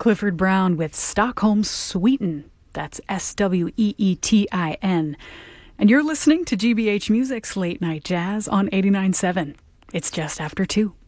Clifford Brown with Stockholm Sweetin'. That's Sweetin. And you're listening to GBH Music's Late Night Jazz on 89.7. It's just after 2.